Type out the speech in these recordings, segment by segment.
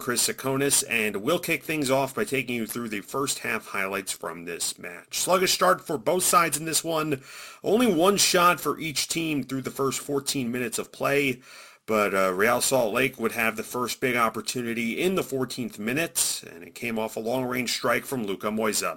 Chris Sakonis, and we'll kick things off by taking you through the first half highlights from this match. Sluggish start for both sides in this one. Only one shot for each team through the first 14 minutes of play, but Real Salt Lake would have the first big opportunity in the 14th minute, and it came off a long-range strike from Luka Moisa.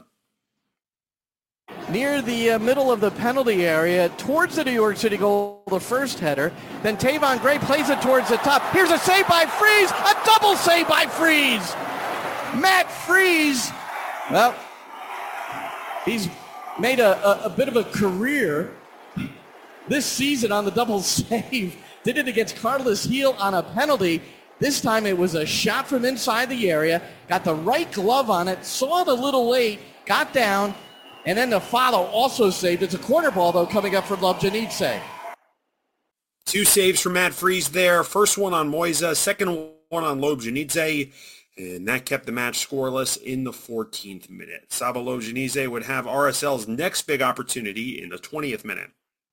Near the middle of the penalty area, towards the New York City goal, the first header. Then Tavon Gray plays it towards the top. Here's a save by Freese, a double save by Freese. Matt Freese, well, he's made a bit of a career this season on the double save. Did it against Carlos Gil on a penalty. This time it was a shot from inside the area, got the right glove on it, saw it a little late, got down, and then the follow also saved. It's a corner ball, though, coming up from Lobjanidze. Two saves from Matt Freese there. First one on Moisa, second one on Lobjanidze, and that kept the match scoreless in the 14th minute. Sabo Lobjanidze would have RSL's next big opportunity in the 20th minute.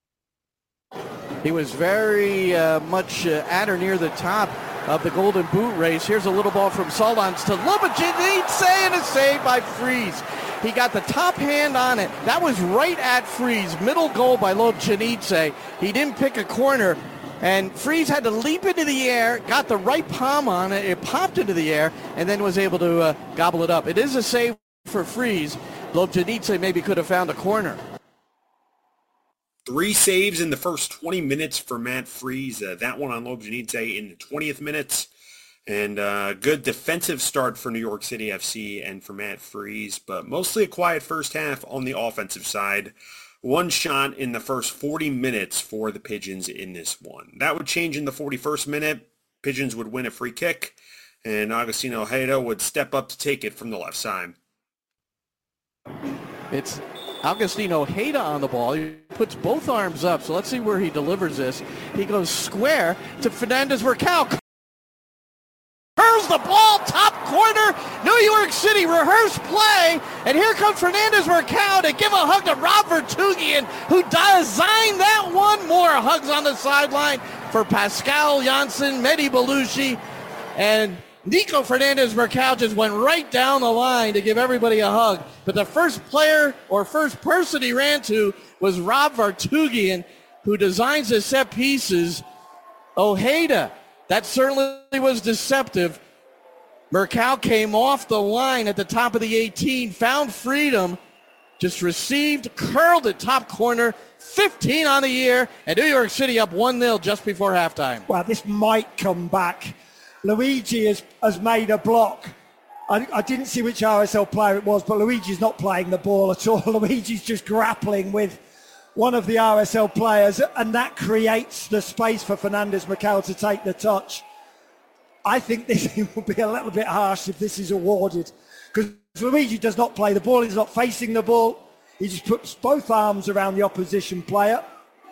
He was very much at or near the top of the Golden Boot race. Here's a little ball from Solans to Lobjanidze, and a save by Freese. He got the top hand on it. That was right at Freese. Middle goal by Lobjanidze. He didn't pick a corner, and Freese had to leap into the air, got the right palm on it. It popped into the air, and then was able to gobble it up. It is a save for Freese. Lobjanidze maybe could have found a corner. 3 saves in the first 20 minutes for Matt Freese. That one on Lobjanidze in the 20th minute. And good defensive start for New York City FC and for Matt Freese, but mostly a quiet first half on the offensive side. One shot in the first 40 minutes for the Pigeons in this one. That would change in the 41st minute. Pigeons would win a free kick, and Agustino Ojeda would step up to take it from the left side. It's Agustino Ojeda on the ball. He puts both arms up, so let's see where he delivers this. He goes square to Fernandez Mercado. Curls the ball, top corner, New York City, rehearse play, and here comes Fernandez Mercado to give a hug to Rob Vertughian, who designed that one. More hugs on the sideline for Pascal Janssen, Mehdi Belushi, and Nico Fernandez Mercado just went right down the line to give everybody a hug. But the first player or first person he ran to was Rob Vertughian, who designs the set pieces. Ojeda, that certainly was deceptive. Mercado came off the line at the top of the 18, found freedom, just received, curled it top corner, 15 on the year, and New York City up 1-0 just before halftime. Well, this might come back. Luigi has made a block. I didn't see which RSL player it was, but Luigi's not playing the ball at all. Luigi's just grappling with one of the RSL players, and that creates the space for Fernandez Mercado to take the touch. I think this will be a little bit harsh if this is awarded, because Luigi does not play the ball. He's not facing the ball. He just puts both arms around the opposition player.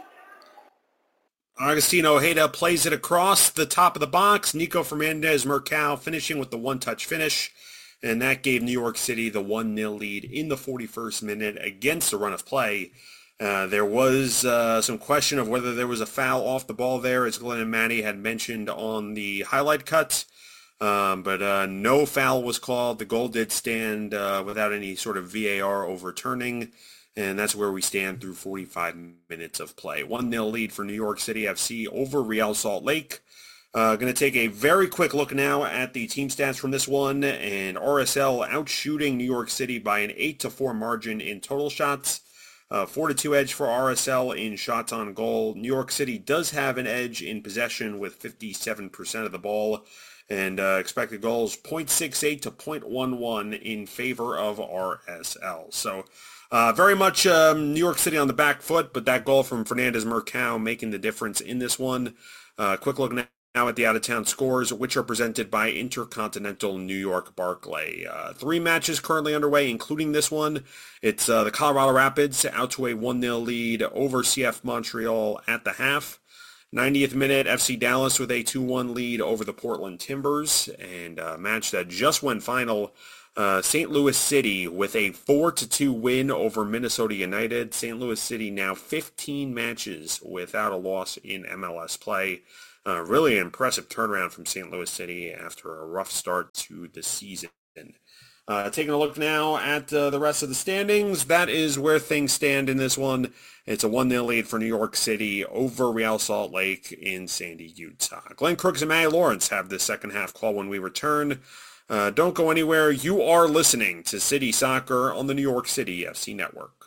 Agustino Ojeda plays it across the top of the box. Nico Fernandez Mercado finishing with the one-touch finish, and that gave New York City the 1-0 lead in the 41st minute against the run of play. There was some question of whether there was a foul off the ball there, as Glenn and Maddie had mentioned on the highlight cut. But no foul was called. The goal did stand without any sort of VAR overturning, and that's where we stand through 45 minutes of play. 1-0 lead for New York City FC over Real Salt Lake. Going to take a very quick look now at the team stats from this one, and RSL outshooting New York City by an 8-4 margin in total shots. 4-2 edge for RSL in shots on goal. New York City does have an edge in possession with 57% of the ball, and expected goals 0.68 to 0.11 in favor of RSL. So very much New York City on the back foot, but that goal from Fernandez Mercado making the difference in this one. Quick look now at the out-of-town scores, which are presented by Intercontinental New York Barclay. 3 matches currently underway, including this one. It's the Colorado Rapids out to a 1-0 lead over CF Montreal at the half. 90th minute, FC Dallas with a 2-1 lead over the Portland Timbers. And a match that just went final, St. Louis City with a 4-2 win over Minnesota United. St. Louis City now 15 matches without a loss in MLS play. Really impressive turnaround from St. Louis City after a rough start to the season. Taking a look now at the rest of the standings, that is where things stand in this one. It's a 1-0 lead for New York City over Real Salt Lake in Sandy, Utah. Glenn Crooks and Matty Lawrence have the second half call when we return. Don't go anywhere. You are listening to City Soccer on the New York City FC Network.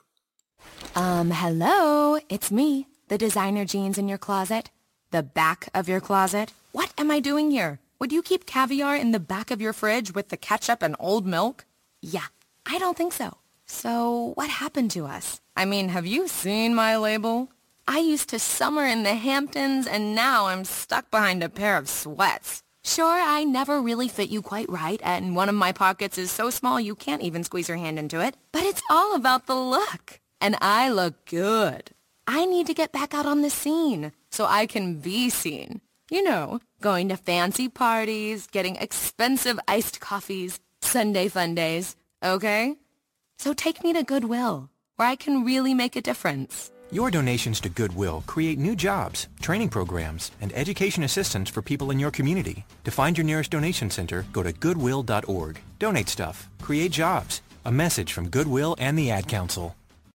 Hello, it's me, the designer jeans in your closet. The back of your closet. What am I doing here? Would you keep caviar in the back of your fridge with the ketchup and old milk? Yeah, I don't think so. So what happened to us? I mean, have you seen my label? I used to summer in the Hamptons, and now I'm stuck behind a pair of sweats. Sure, I never really fit you quite right, and one of my pockets is so small you can't even squeeze your hand into it. But it's all about the look. And I look good. I need to get back out on the scene so I can be seen. You know, going to fancy parties, getting expensive iced coffees, Sunday fun days, okay? So take me to Goodwill, where I can really make a difference. Your donations to Goodwill create new jobs, training programs, and education assistance for people in your community. To find your nearest donation center, go to goodwill.org. Donate stuff. Create jobs. A message from Goodwill and the Ad Council.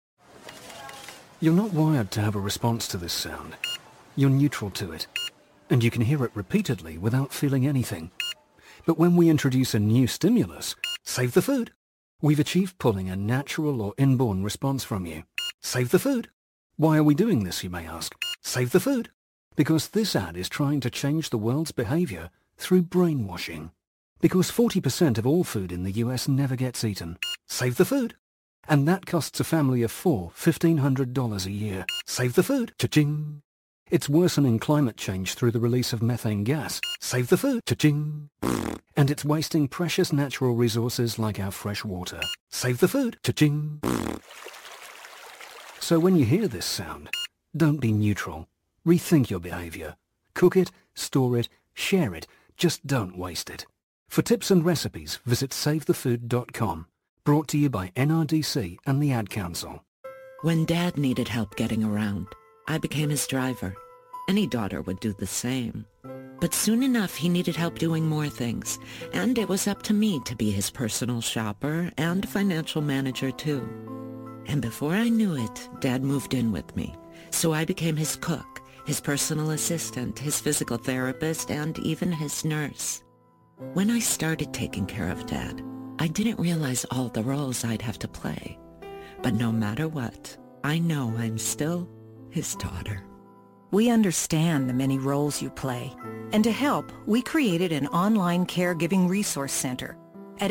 You're not wired to have a response to this sound. You're neutral to it, and you can hear it repeatedly without feeling anything. But when we introduce a new stimulus, save the food, we've achieved pulling a natural or inborn response from you. Save the food. Why are we doing this, you may ask? Save the food. Because this ad is trying to change the world's behavior through brainwashing. Because 40% of all food in the US never gets eaten. Save the food. And that costs a family of four $1,500 a year. Save the food. Cha-ching. It's worsening climate change through the release of methane gas. Save the food. Cha-ching. And it's wasting precious natural resources like our fresh water. Save the food. Cha-ching. So when you hear this sound, don't be neutral. Rethink your behavior. Cook it, store it, share it. Just don't waste it. For tips and recipes, visit SaveTheFood.com. Brought to you by NRDC and the Ad Council. When Dad needed help getting around, I became his driver. Any daughter would do the same. But soon enough, he needed help doing more things, and it was up to me to be his personal shopper and financial manager, too. And before I knew it, Dad moved in with me, so I became his cook, his personal assistant, his physical therapist, and even his nurse. When I started taking care of Dad, I didn't realize all the roles I'd have to play. But no matter what, I know I'm still his daughter. We understand the many roles you play. And to help, we created an online caregiving resource center. At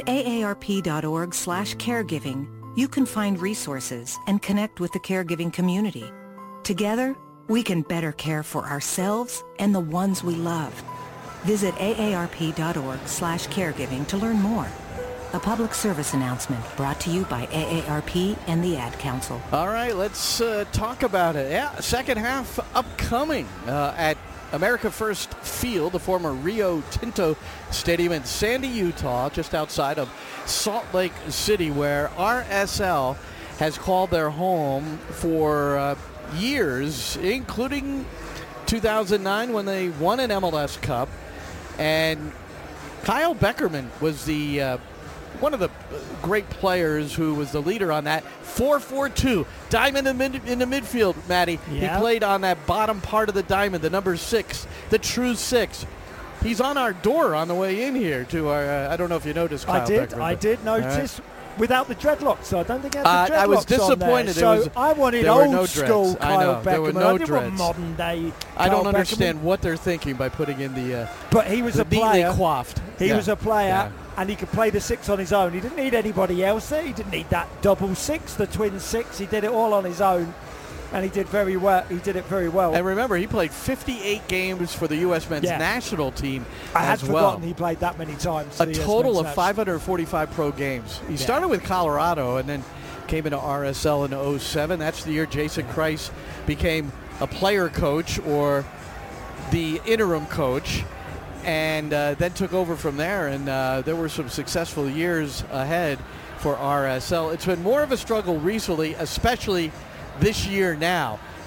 aarp.org/caregiving, you can find resources and connect with the caregiving community. Together, we can better care for ourselves and the ones we love. Visit aarp.org/caregiving to learn more. A public service announcement brought to you by AARP and the Ad Council. All right, let's talk about it. Yeah, second half upcoming at America First Field, the former Rio Tinto Stadium in Sandy, Utah, just outside of Salt Lake City, where RSL has called their home for years, including 2009 when they won an MLS Cup. And Kyle Beckerman was the one of the great players who was the leader on that 4-4-2 diamond in the midfield, Matty. Yeah. He played on that bottom part of the diamond, the number 6, the true 6. He's on our door on the way in here to our, I don't know if you noticed, Kyle Beckerman. I did notice. Right. Without the dreadlocks, so I don't think I had the dreadlocks. I was disappointed. So I wanted old school Kyle Beckerman. There were no dreads. I didn't want modern day I don't understand what they're thinking by putting in the but he was a player. Coiffed. He was a player, and he could play the 6 on his own. He didn't need anybody else there. He didn't need that double 6, the twin 6. He did it all on his own, and he did very well. He did it very well. And remember, he played 58 games for the U.S. men's national team I had forgotten he played that many times. A total of 545 pro games. He started with Colorado and then came into RSL in 2007. That's the year Jason Kreis became a player coach or the interim coach, and then took over from there. And there were some successful years ahead for RSL. It's been more of a struggle recently, especially this year now.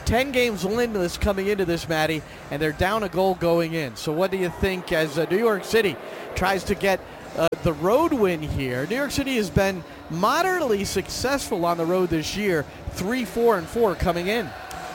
10 games winless coming into this, Matty, and they're down a goal going in. So what do you think as New York City tries to get the road win here? New York City has been moderately successful on the road this year, 3-4-4 coming in.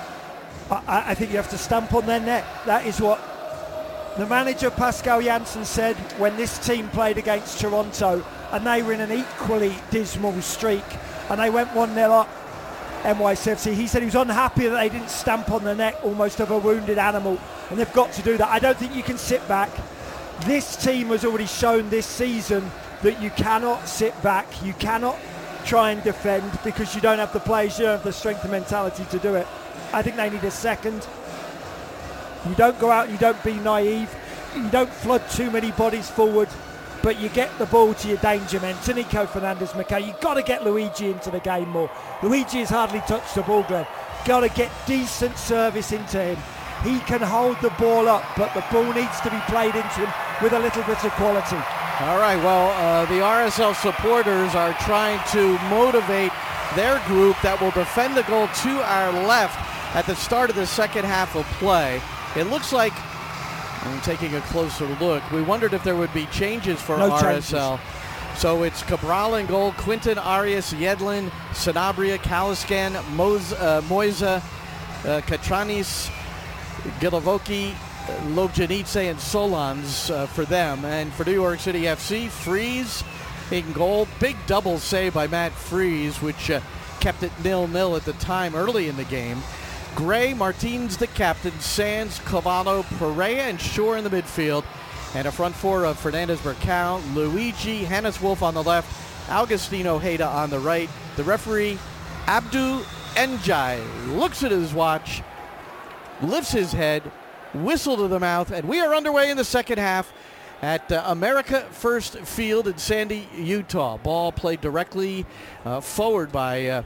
I think you have to stamp on their neck. That is what the manager, Pascal Janssen, said when this team played against Toronto and they were in an equally dismal streak and they went 1-0 up, NYCFC. He said he was unhappy that they didn't stamp on the neck almost of a wounded animal, and they've got to do that. I don't think you can sit back. This team has already shown this season that you cannot sit back. You cannot try and defend because you don't have the players, you don't have the strength and mentality to do it. I think they need a second. You don't go out, you don't be naive, you don't flood too many bodies forward, but you get the ball to your danger men, to Nico Fernandez-Macau. You've got to get Luigi into the game more. Luigi has hardly touched the ball, Glenn. Got to get decent service into him. He can hold the ball up, but the ball needs to be played into him with a little bit of quality. All right, well, the RSL supporters are trying to motivate their group that will defend the goal to our left at the start of the second half of play. It looks like, I'm taking a closer look, we wondered if there would be changes for RSL. Changes. So it's Cabral in goal, Quinton, Arias, Yedlin, Sanabria, Kalaskan, Moisa, Katranis, Gilivoki, Lobjanice, and Solans for them. And for New York City FC, Freeze in goal. Big double save by Matt Freeze, which kept it 0-0 at the time early in the game. Gray, Martins the captain, Sands, Cavallo, Perea, and Shore in the midfield. And a front four of Fernandez-Macau, Luigi, Hannes Wolf on the left, Augustino Heda on the right. The referee, Abdu Njai, looks at his watch, lifts his head, whistle to the mouth, and we are underway in the second half at America First Field in Sandy, Utah. Ball played directly forward by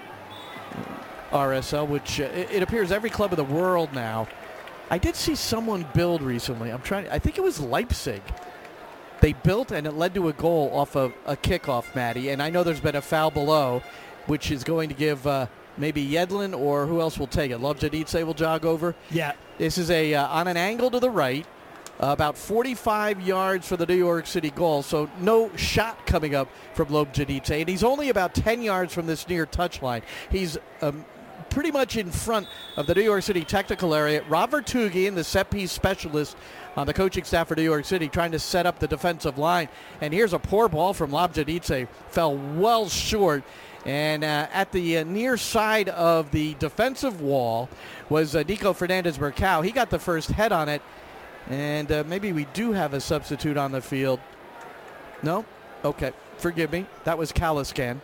RSL, which it appears every club in the world now. I did see someone build recently. I think it was Leipzig. They built and it led to a goal off of a kickoff, Matty. And I know there's been a foul below, which is going to give maybe Yedlin or who else will take it. Lobjadice will jog over. Yeah. This is on an angle to the right, about 45 yards for the New York City goal. So no shot coming up from Lobjadice. And he's only about 10 yards from this near touchline. He's pretty much in front of the New York City technical area. Rob Vertugian, the set-piece specialist on the coaching staff for New York City, trying to set up the defensive line. And here's a poor ball from Lobjadice. Fell well short. And at the near side of the defensive wall was Nico Fernandez-Macau. He got the first head on it. And maybe we do have a substitute on the field. No? Okay. Forgive me. That was Kalaskan.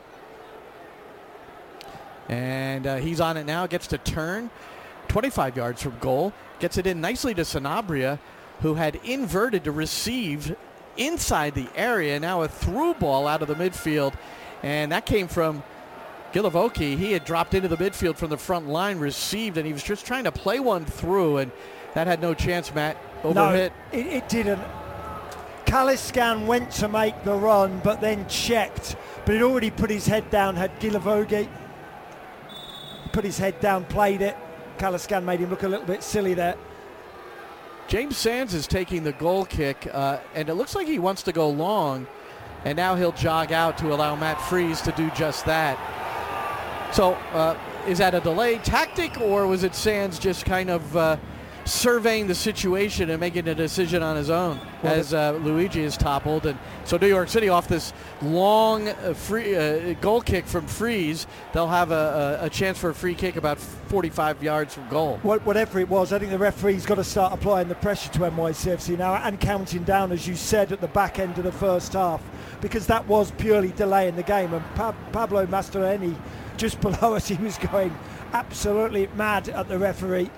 And he's on it now, gets to turn 25 yards from goal, gets it in nicely to Sanabria, who had inverted to receive inside the area. Now a through ball out of the midfield, and that came from Gilivoki. He had dropped into the midfield from the front line, received, and he was just trying to play one through, and that had no chance, Matt. Overhit. No, it didn't. Kalaskan went to make the run, but then checked, but he'd already put his head down, had Gilivoki put his head down, played it. Kalaskan made him look a little bit silly there. James Sands is taking the goal kick, and it looks like he wants to go long, and now he'll jog out to allow Matt Freeze to do just that. So is that a delayed tactic, or was it Sands just kind of surveying the situation and making a decision on his own as Luigi is toppled? And so New York City off this long free goal kick from Freeze, they'll have a chance for a free kick about 45 yards from goal. Whatever it was, I think the referee's got to start applying the pressure to NYCFC now and counting down, as you said, at the back end of the first half, because that was purely delaying the game. And Pablo Mastroeni, just below us, he was going absolutely mad at the referee.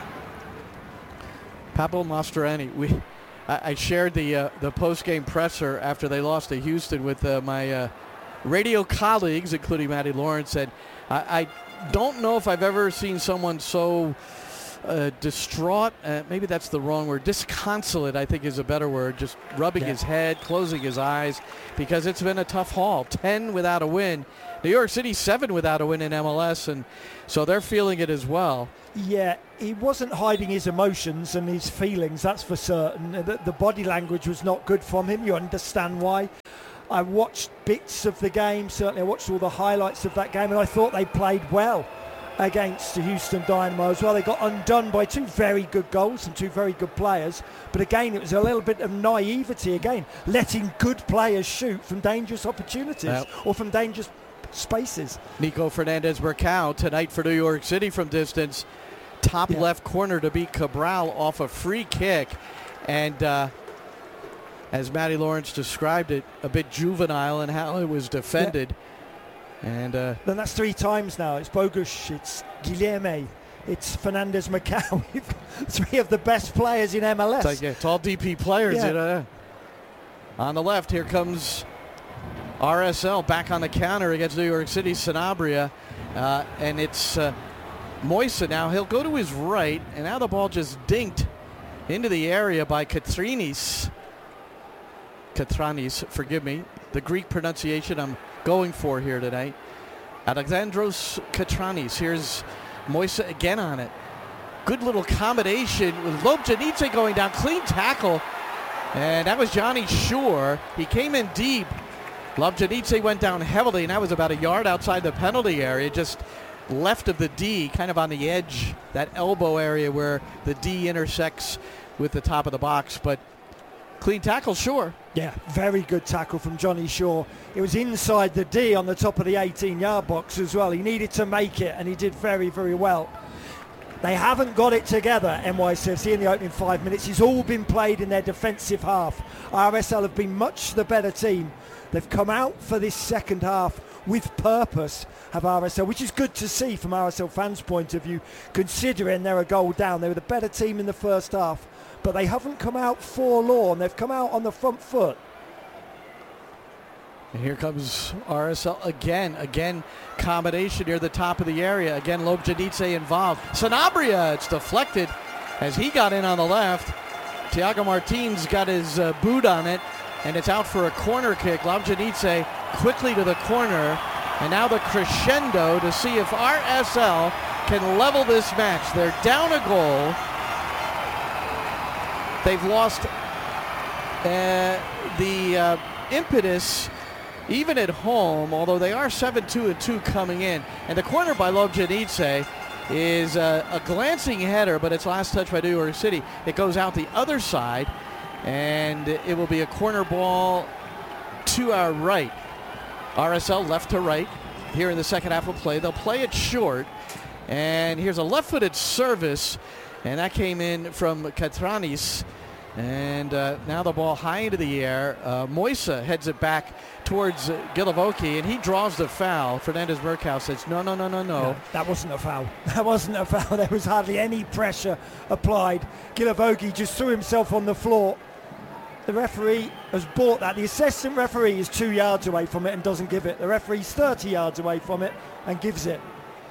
Pablo Mastroeni. I shared the post-game presser after they lost to Houston with my radio colleagues, including Matty Lawrence, and I don't know if I've ever seen someone so distraught. Maybe that's the wrong word. Disconsolate, I think, is a better word. Just rubbing his head, closing his eyes, because it's been a tough haul. 10 without a win. New York City 7 without a win in MLS, and so they're feeling it as well. Yeah, he wasn't hiding his emotions and his feelings, that's for certain. The body language was not good from him. You understand why. I watched bits of the game, certainly I watched all the highlights of that game, and I thought they played well against the Houston Dynamo as well. They got undone by 2 very good goals and 2 very good players, but again it was a little bit of naivety again, letting good players shoot from dangerous opportunities or from dangerous spaces. Nico Fernandez-Mercado tonight for New York City from distance. Top left corner to beat Cabral off a free kick. And as Matty Lawrence described it, a bit juvenile in how it was defended. And then that's 3 times now. It's Bogusz, it's Guilherme, it's Fernandez-Mercado. 3 of the best players in MLS. It's all DP players. On the left, here comes RSL back on the counter against New York City, Sanabria. And it's Moisa now. He'll go to his right, and now the ball just dinked into the area by Katranis, forgive me. The Greek pronunciation I'm going for here tonight. Alexandros Katranis. Here's Moisa again on it. Good little combination with Lobjanidze going down. Clean tackle. And that was Johnny Shore. He came in deep. Lobjanidze went down heavily, and that was about a yard outside the penalty area, just left of the D, kind of on the edge, that elbow area where the D intersects with the top of the box. But clean tackle, Shore. Yeah, very good tackle from Johnny Shore. It was inside the D on the top of the 18-yard box as well. He needed to make it, and he did very, very well. They haven't got it together, NYCFC, in the opening 5 minutes. It's all been played in their defensive half. RSL have been much the better team. They've come out for this second half with purpose, have RSL, which is good to see from RSL fans' point of view, considering they're a goal down. They were the better team in the first half, but they haven't come out forlorn. They've come out on the front foot. And here comes RSL again combination near the top of the area. Again, Lobjanidze involved. Sanabria, it's deflected as he got in on the left. Thiago Martins got his boot on it, and it's out for a corner kick. Lobjanidze quickly to the corner, and now the crescendo to see if RSL can level this match. They're down a goal. They've lost the impetus even at home, although they are 7-2-2 coming in. And the corner by Lobjanidze is a glancing header, but it's last touch by New York City. It goes out the other side, and it will be a corner ball to our right. RSL left to right here in the second half of play. They'll play it short, and here's a left-footed service, and that came in from Katranis. And now the ball high into the air. Moisa heads it back towards Gilivoki, and he draws the foul. Fernandez-Mercado says, no. No, that wasn't a foul. That wasn't a foul. There was hardly any pressure applied. Gilivoki just threw himself on the floor. The referee has bought that. The assistant referee is 2 yards away from it and doesn't give it. The referee's 30 yards away from it and gives it.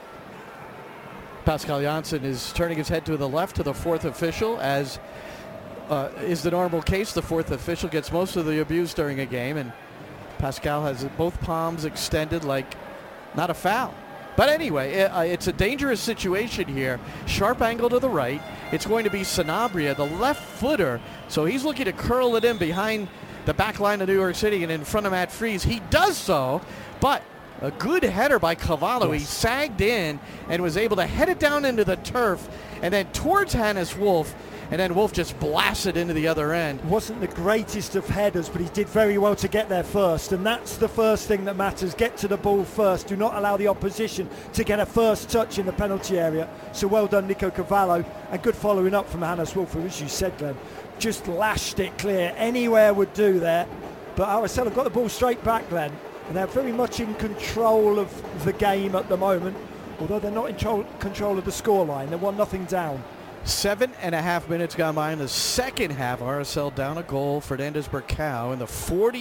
Pascal Janssen is turning his head to the left to the fourth official, as is the normal case. The fourth official gets most of the abuse during a game, and Pascal has both palms extended like not a foul. But anyway, it's a dangerous situation here. Sharp angle to the right. It's going to be Sanabria, the left footer. So he's looking to curl it in behind the back line of New York City and in front of Matt Freese. He does so, but a good header by Cavallo. Yes. He sagged in and was able to head it down into the turf and then towards Hannes Wolf. And then Wolf just blasted into the other end. Wasn't the greatest of headers, but he did very well to get there first. And that's the first thing that matters. Get to the ball first. Do not allow the opposition to get a first touch in the penalty area. So well done, Nico Cavallo. And good following up from Hannes Wolf, who, as you said, Glenn, just lashed it clear. Anywhere would do there. But RSL have got the ball straight back, Glenn. And they're very much in control of the game at the moment. Although they're not in control of the scoreline. They're 1-0 down. 7.5 minutes gone by in the second half. RSL down a goal. Fernandez-Mercado in the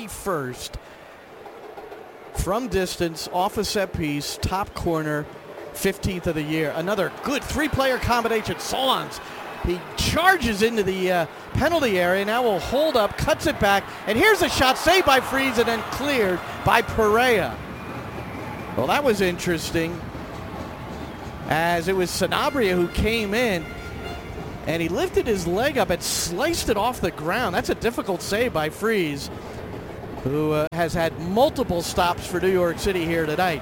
41st. From distance, off a set piece, top corner 15th of the year. Another good three-player combination. Solons, he charges into the penalty area. Now will hold up, cuts it back, and here's a shot saved by Freese and then cleared by Perea. Well, that was interesting, as it was Sanabria who came in, and he lifted his leg up and sliced it off the ground. That's a difficult save by Freese, who has had multiple stops for New York City here tonight.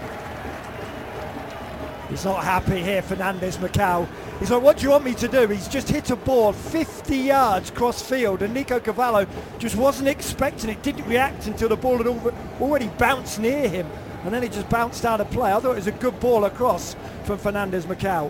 He's not happy here, Fernandez Macau. He's like, what do you want me to do? He's just hit a ball 50 yards cross field, and Nico Cavallo just wasn't expecting it, didn't react until the ball had already bounced near him, and then it just bounced out of play. I thought it was a good ball across from Fernandez Macau.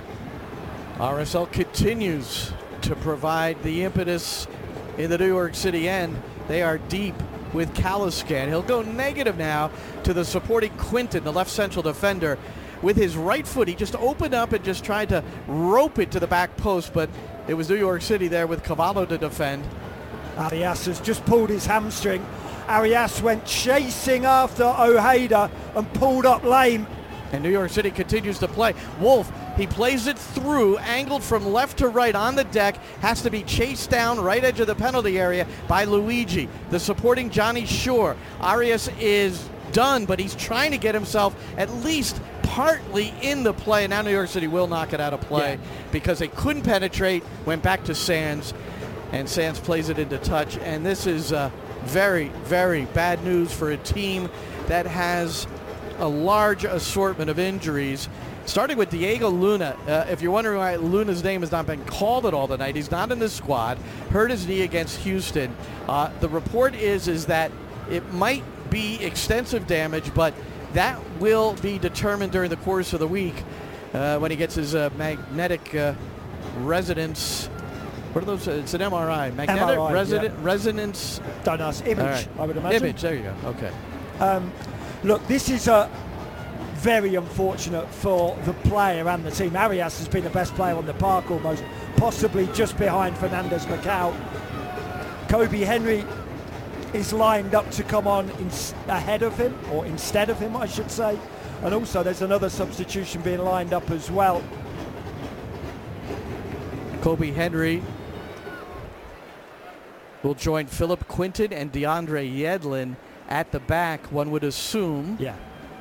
RSL continues to provide the impetus in the New York City end. They are deep with Caliscan. He'll go negative now to the supporting Quinton, the left central defender. With his right foot, he just opened up and just tried to rope it to the back post, but it was New York City there with Cavallo to defend. Arias has just pulled his hamstring. Arias went chasing after Ojeda and pulled up lame. And New York City continues to play. Wolf, he plays it through, angled from left to right on the deck, has to be chased down right edge of the penalty area by Luigi. The supporting Johnny Shore. Arias is done, but he's trying to get himself at least partly in the play. And now New York City will knock it out of play because they couldn't penetrate, went back to Sands, and Sands plays it into touch. And this is very, very bad news for a team that has a large assortment of injuries, starting with Diego Luna. If you're wondering why Luna's name has not been called at all tonight, he's not in the squad, hurt his knee against Houston. The report is that it might be extensive damage, but that will be determined during the course of the week when he gets his magnetic resonance. What are those? It's an MRI. Magnetic MRI, resonance. Don't ask. Image, right. I would imagine. Image, there you go. Okay. Look, this is very unfortunate for the player and the team. Arias has been the best player on the park almost, possibly just behind Fernandez Macau. Kobe Henry is lined up to come on ahead of him, or instead of him, I should say. And also there's another substitution being lined up as well. Kobe Henry will join Philip Quinton and DeAndre Yedlin at the back, one would assume. Yeah.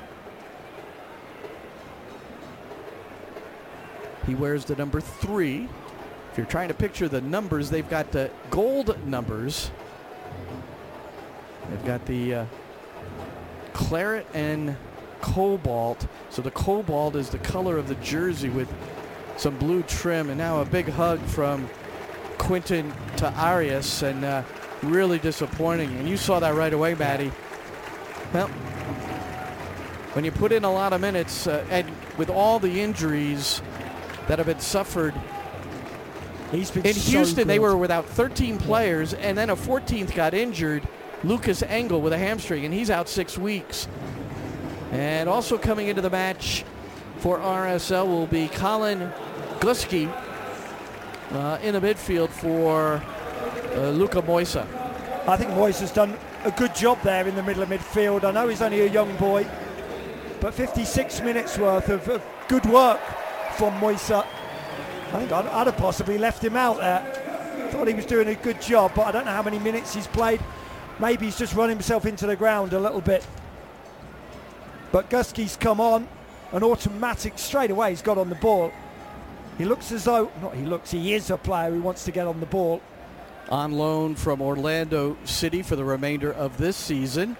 He wears the number 3. If you're trying to picture the numbers, they've got the gold numbers. They've got the claret and cobalt. So the cobalt is the color of the jersey with some blue trim. And now a big hug from Quinton to Arias, and really disappointing. And you saw that right away, Maddie. Well, when you put in a lot of minutes, and with all the injuries that have been suffered in Houston, they were without 13 players, and then a 14th got injured, Lucas Engel, with a hamstring, and he's out 6 weeks. And also coming into the match for RSL will be Colin Guski in the midfield for Luka Moisa. I think Moisa's done a good job there in the middle of midfield. I know he's only a young boy, but 56 minutes worth of good work from Moisa. I think I'd have possibly left him out there. Thought he was doing a good job, but I don't know how many minutes he's played. Maybe he's just run himself into the ground a little bit. But Guski's come on, an automatic straight away. He's got on the ball. He looks as though, he is a player who wants to get on the ball. On loan from Orlando City for the remainder of this season.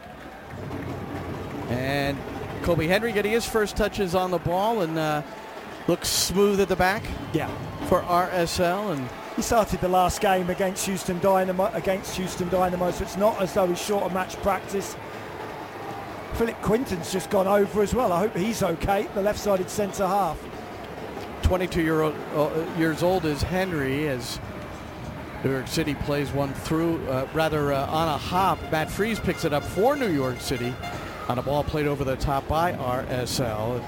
And Kobe Henry getting his first touches on the ball and looks smooth at the back. Yeah. For RSL, and he started the last game against Houston Dynamo, so it's not as though he's short of match practice. Philip Quinton's just gone over as well. I hope he's okay, the left-sided centre half. 22 years old is Henry, as New York City plays one through, on a hop. Matt Freese picks it up for New York City on a ball played over the top by RSL.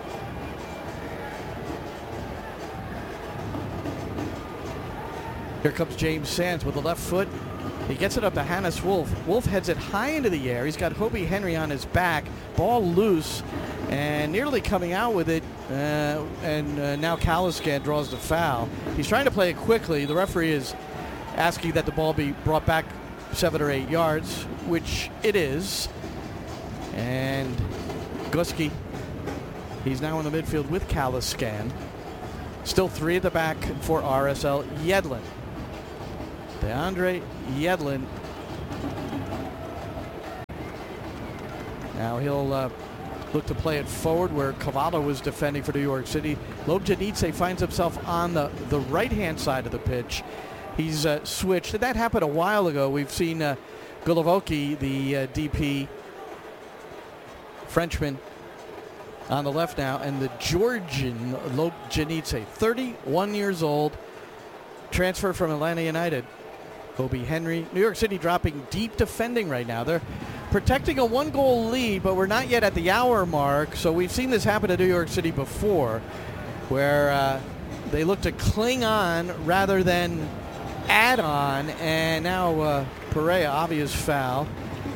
Here comes James Sands with the left foot. He gets it up to Hannes Wolf. Wolf heads it high into the air. He's got Kobe Henry on his back. Ball loose. and nearly coming out with it, and now Caliscan draws the foul. He's trying to play it quickly. The referee is asking that the ball be brought back 7 or 8 yards, which it is. And Guski, he's now in the midfield with Caliscan. Still 3 at the back for RSL. Yedlin. DeAndre Yedlin. Now he'll look to play it forward where Cavallo was defending for New York City. Lobjanidze finds himself on the right-hand side of the pitch. He's switched. That happened a while ago. We've seen Golovoki, the DP Frenchman, on the left now, and the Georgian Lobjanidze, 31 years old, transfer from Atlanta United. Kobe Henry. New York City dropping deep defending right now. They're protecting a 1-goal lead, but we're not yet at the hour mark. So we've seen this happen to New York City before, where they look to cling on rather than add on. And now Pereira, obvious foul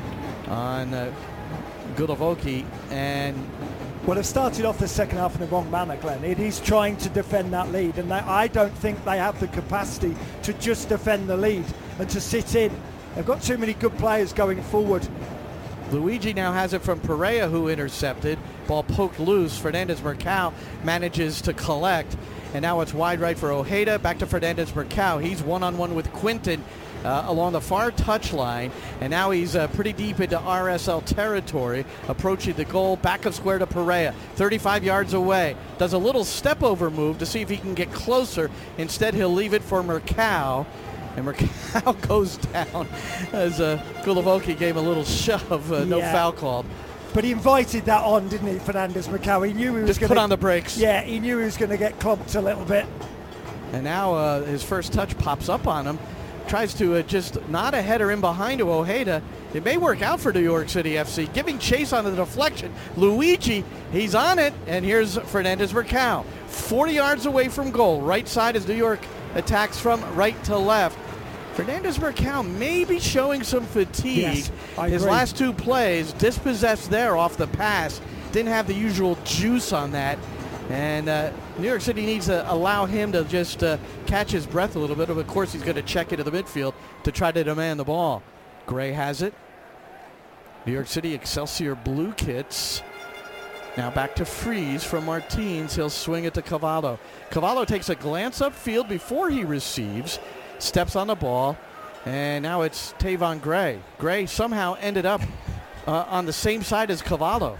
on Golovoki. And well, they've started off the second half in the wrong manner, Glenn. It is trying to defend that lead, and I don't think they have the capacity to just defend the lead and to sit in. They've got too many good players going forward. Luigi now has it from Pereira, who intercepted. Ball poked loose. Fernandez Mercado manages to collect. And now it's wide right for Ojeda. Back to Fernandez Mercado. He's one-on-one with Quinton along the far touchline. And now he's pretty deep into RSL territory, approaching the goal. Back of square to Pereira. 35 yards away. Does a little step-over move to see if he can get closer. Instead, he'll leave it for Mercado. And Mercado goes down as Golovoki gave a little shove. No foul called. But he invited that on, didn't he, Fernandez Mercado? He knew he was going to put on the brakes. Yeah, he knew he was going to get clumped a little bit. And now his first touch pops up on him. Tries to just nod a header in behind to Ojeda. It may work out for New York City FC. Giving chase on the deflection. Luigi, he's on it. And here's Fernandez Mercado. 40 yards away from goal. Right side as New York attacks from right to left. Fernandez Mercado may be showing some fatigue. Yes, his last 2 plays, dispossessed there off the pass. Didn't have the usual juice on that. And New York City needs to allow him to just catch his breath a little bit. Of course, he's going to check into the midfield to try to demand the ball. Gray has it. New York City Excelsior blue kits. Now back to Freeze from Martins. He'll swing it to Cavallo. Cavallo takes a glance upfield before he receives. Steps on the ball. And now it's Tavon Gray. Gray somehow ended up on the same side as Cavallo.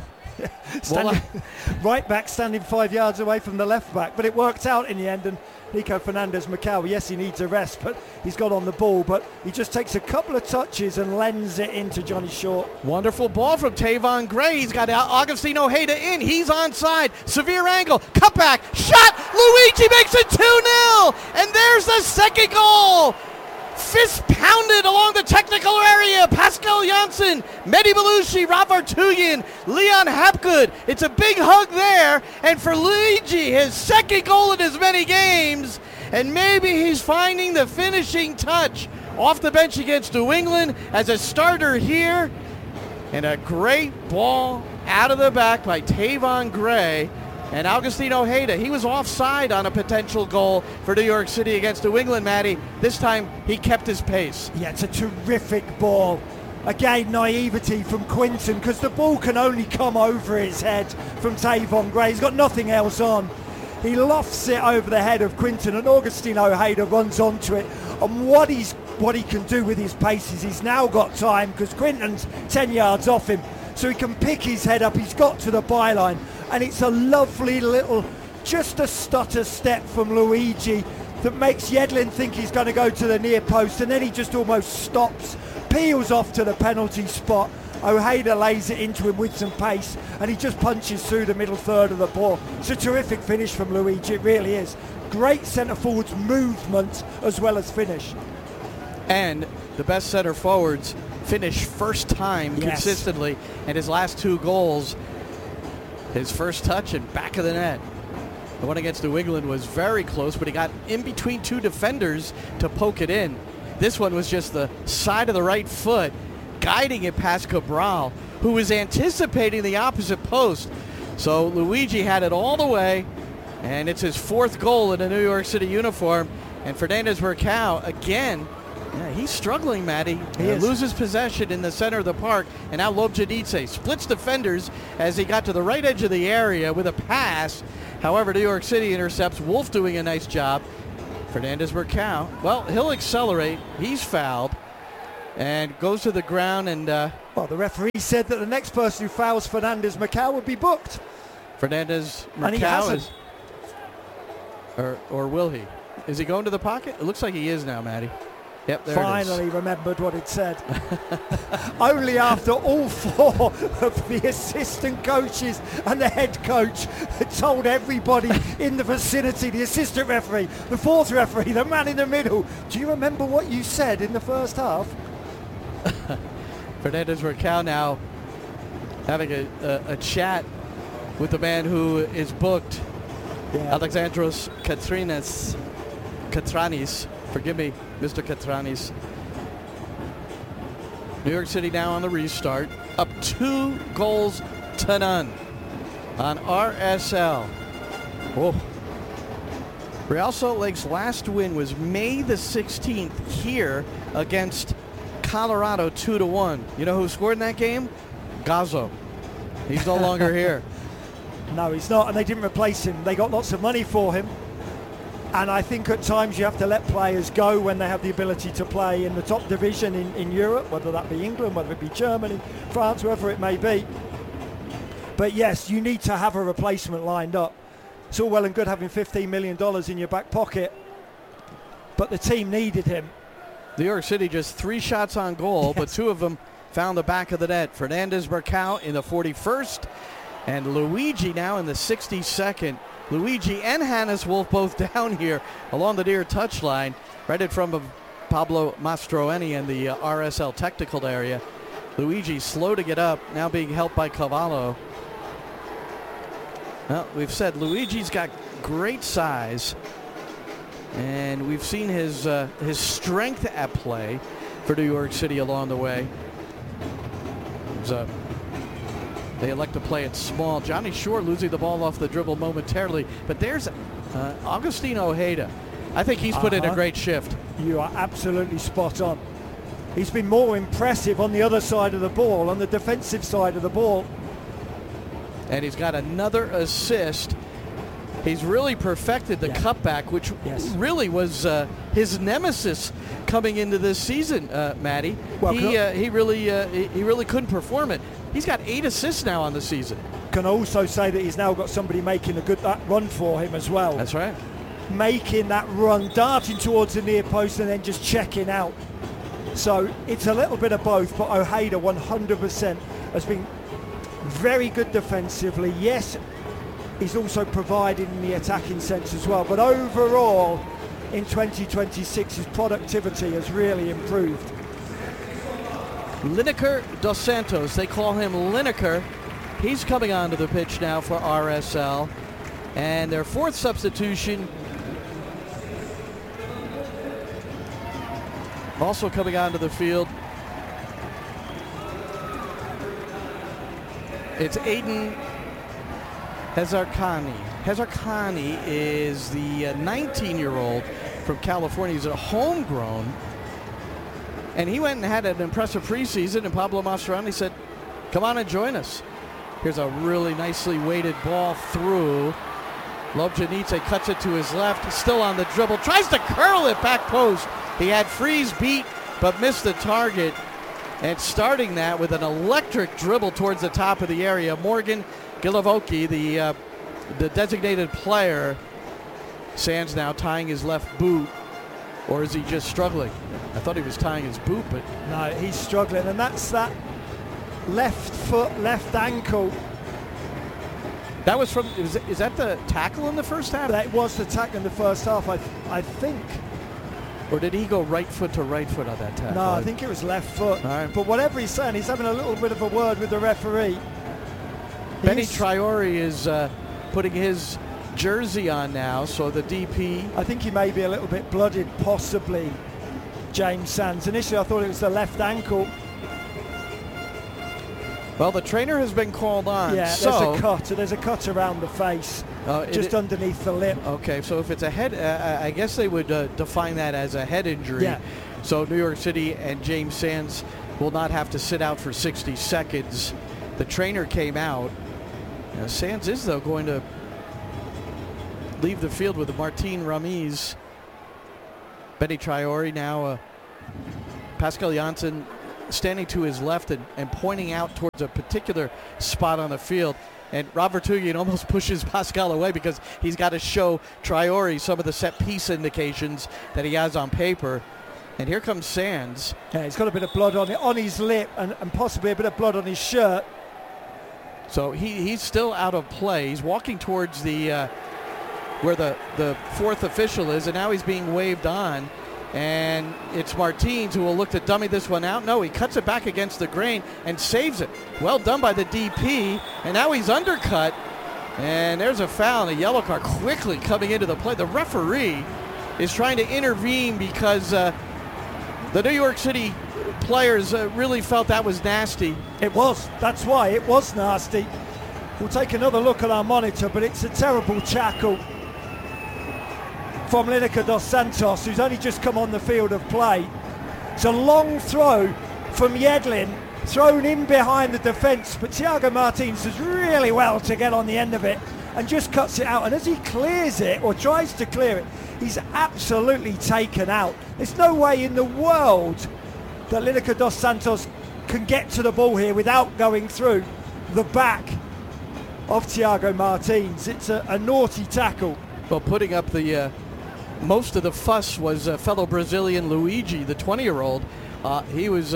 Right back standing 5 yards away from the left back, but it worked out in the end. And Nico Fernandez Mercado, yes, he needs a rest, but he's got on the ball, but he just takes a couple of touches and lends it into Johnny Short. Wonderful ball from Tavon Gray. He's got Augustine Ojeda in. He's onside. Severe angle. Cutback. Shot. Luigi makes it 2-0. And there's the second goal. Fist pounded along the technical area. Pascal Janssen, Mehdi Belushi, Rafa Tuyin, Leon Hapgood. It's a big hug there. And for Luigi, his second goal in as many games. And maybe he's finding the finishing touch off the bench against New England as a starter here. And a great ball out of the back by Tavon Gray. And Augustine Ojeda, he was offside on a potential goal for New York City against New England, Matty. This time, he kept his pace. Yeah, it's a terrific ball. Again, naivety from Quinton, because the ball can only come over his head from Tavon Gray. He's got nothing else on. He lofts it over the head of Quinton, and Augustine Ojeda runs onto it. And what he can do with his pace is he's now got time, because Quinton's 10 yards off him. So he can pick his head up. He's got to the byline. And it's a lovely little, just a stutter step from Luigi that makes Yedlin think he's going to go to the near post, and then he just almost stops, peels off to the penalty spot. Ojeda lays it into him with some pace, and he just punches through the middle third of the ball. It's a terrific finish from Luigi, it really is. Great centre forwards movement as well as finish. And the best centre forwards finish first time consistently, and his last 2 goals, his first touch and back of the net. The one against New England was very close, but he got in between 2 defenders to poke it in. This one was just the side of the right foot, guiding it past Cabral, who was anticipating the opposite post. So Luigi had it all the way, and it's his 4th goal in a New York City uniform. And Fernandez Mercado, again, he's struggling, Matty. He loses possession in the center of the park, and now Lobjanice splits defenders as he got to the right edge of the area with a pass. However, New York City intercepts. Wolf doing a nice job. Fernandez Mercado, well, he'll accelerate. He's fouled and goes to the ground. And well, the referee said that the next person who fouls Fernandez Mercado would be booked. Fernandez And he Mercado hasn't. or will he? Is he going to the pocket? It looks like he is now, Matty. Yep, there Finally it is. remembered what it said. Only after all 4 of the assistant coaches and the head coach had told everybody in the vicinity, the assistant referee, the 4th referee, the man in the middle, do you remember what you said in the first half? Fernandez Mercado now having a chat with the man who is booked, Alexandros Katranis. Forgive me, Mr. Katranis. New York City now on the restart, up 2 goals to none on RSL. Whoa. Real Salt Lake's last win was May the 16th here against Colorado 2-1. You know who scored in that game? Gazzo. He's no longer here. No, he's not, and they didn't replace him. They got lots of money for him. And I think at times you have to let players go when they have the ability to play in the top division in Europe, whether that be England, whether it be Germany, France, wherever it may be. But yes, you need to have a replacement lined up. It's all well and good having $15 million in your back pocket, but the team needed him. New York City just 3 shots on goal, but 2 of them found the back of the net. Fernandez Mercado in the 41st, and Luigi now in the 62nd. Luigi and Hannes Wolf both down here along the near touchline, right in front of Pablo Mastroeni in the RSL technical area. Luigi slow to get up, now being helped by Cavallo. Well, we've said Luigi's got great size, and we've seen his strength at play for New York City along the way. They elect to play it small. Johnny Shore losing the ball off the dribble momentarily. But there's Agustin Ojeda. I think he's put in a great shift. You are absolutely spot on. He's been more impressive on the other side of the ball, on the defensive side of the ball. And he's got another assist. He's really perfected the cutback, which really was his nemesis coming into this season, Matty. Well, he really couldn't perform it. He's got 8 assists now on the season. Can also say that he's now got somebody making that run for him as well. That's right. Making that run, darting towards the near post and then just checking out. So it's a little bit of both, but Ojeda 100% has been very good defensively. Yes, he's also provided in the attacking sense as well. But overall, in 2026, his productivity has really improved. Lineker Dos Santos, they call him Lineker. He's coming onto the pitch now for RSL. And their 4th substitution, also coming onto the field, it's Aiden Hezarkhani. Hezarkhani is the 19-year-old from California. He's a homegrown. And he went and had an impressive preseason, and Pablo Mastroeni said, come on and join us. Here's a really nicely weighted ball through. Lobjanice cuts it to his left, still on the dribble, tries to curl it back post. He had Freeze beat, but missed the target. And starting that with an electric dribble towards the top of the area, Morgan Gilavoki, the designated player. Sands now tying his left boot. Or is he just struggling? I thought he was tying his boot, but... No, he's struggling, and that's that left foot, left ankle. That was from... Is that the tackle in the first half? That was the tackle in the first half, I think. Or did he go right foot to right foot on that tackle? No, I think it was left foot. All right. But whatever he's saying, he's having a little bit of a word with the referee. Benny Traore is putting his jersey on now, so the DP... I think he may be a little bit blooded, possibly, James Sands. Initially I thought it was the left ankle. Well, the trainer has been called on. Yeah, so there's a cut around the face, just underneath the lip. Okay, so if it's a head, I guess they would define that as a head injury. Yeah. So New York City and James Sands will not have to sit out for 60 seconds. The trainer came out. Sands is, though, going to leave the field with Martin Ramirez. Benny Traore now, Pascal Janssen standing to his left and pointing out towards a particular spot on the field. And Rob Vertonghen almost pushes Pascal away because he's got to show Traore some of the set piece indications that he has on paper. And here comes Sands. Yeah, he's got a bit of blood on his lip and possibly a bit of blood on his shirt. So he's still out of play. He's walking towards the where the fourth official is, and now he's being waved on. And it's Martins who will look to dummy this one out. No, he cuts it back against the grain and saves it. Well done by the DP, and now he's undercut. And there's a foul and a yellow card quickly coming into the play. The referee is trying to intervene because the New York City players really felt that was nasty. It was. That's why it was nasty. We'll take another look at our monitor, but it's a terrible tackle from Lineker dos Santos, who's only just come on the field of play. It's a long throw from Yedlin, thrown in behind the defence, but Thiago Martins does really well to get on the end of it and just cuts it out. And as he clears it, or tries to clear it, he's absolutely taken out. There's no way in the world that Lineker dos Santos can get to the ball here without going through the back of Thiago Martins. It's a naughty tackle. Well, putting up the most of the fuss was fellow Brazilian Luigi, the 20-year-old. He was